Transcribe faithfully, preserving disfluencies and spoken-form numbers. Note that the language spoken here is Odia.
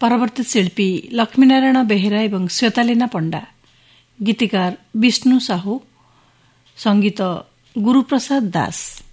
ପରବର୍ତ୍ତୀ ଶିଳ୍ପୀ ଲକ୍ଷ୍ମୀନାରାୟଣ ବେହେରା ଏବଂ ଶ୍ୱେତାଲିନା ପଣ୍ଡା, ଗୀତିକାର ବିଷ୍ଣୁ ସାହୁ, ସଙ୍ଗୀତ ଗୁରୁପ୍ରସାଦ ଦାସ।